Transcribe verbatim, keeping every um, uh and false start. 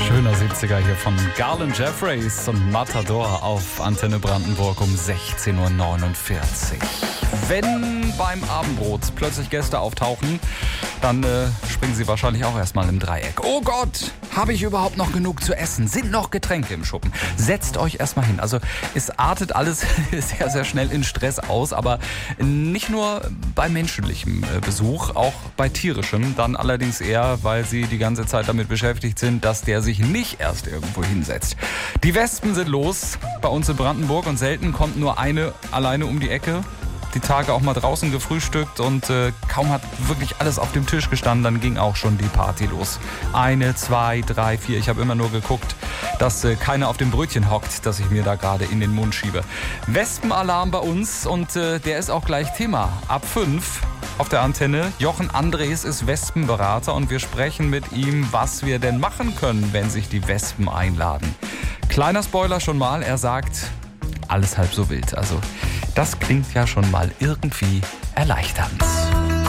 Schöner siebziger hier von Garland Jeffreys und Matador auf Antenne Brandenburg um sechzehn Uhr neunundvierzig. Wenn beim Abendbrot plötzlich Gäste auftauchen, dann äh, springen sie wahrscheinlich auch erstmal im Dreieck. Oh Gott, habe ich überhaupt noch genug zu essen? Sind noch Getränke im Schuppen? Setzt euch erstmal hin. Also es artet alles sehr, sehr schnell in Stress aus, aber nicht nur bei menschlichem Besuch, auch bei tierischem. Dann allerdings eher, weil sie die ganze Zeit damit beschäftigt sind, dass der sich nicht erst irgendwo hinsetzt. Die Wespen sind los bei uns in Brandenburg und selten kommt nur eine alleine um die Ecke. Die Tage auch mal draußen gefrühstückt und äh, kaum hat wirklich alles auf dem Tisch gestanden, dann ging auch schon die Party los. Eine, zwei, drei, vier. Ich habe immer nur geguckt, dass äh, keiner auf dem Brötchen hockt, das ich mir da gerade in den Mund schiebe. Wespenalarm bei uns und äh, der ist auch gleich Thema. Ab fünf auf der Antenne. Jochen Andres ist Wespenberater und wir sprechen mit ihm, was wir denn machen können, wenn sich die Wespen einladen. Kleiner Spoiler schon mal, er sagt, alles halb so wild. Also das klingt ja schon mal irgendwie erleichternd.